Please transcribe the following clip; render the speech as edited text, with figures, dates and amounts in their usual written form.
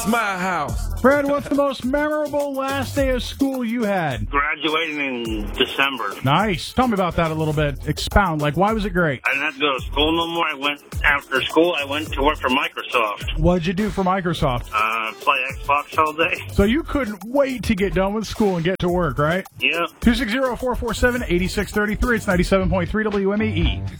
my house. Fred, what's the most memorable last day of school you had? Graduating in December. Nice. Tell me about that a little bit. Expound. Like, why was it great? I didn't have to go to school no more. After school, I went to work for Microsoft. What'd you do for Microsoft? Play Xbox all day. So you couldn't wait to get done with school and get to work, right? Yeah. 260-447-8633. It's 97.3 WMEE.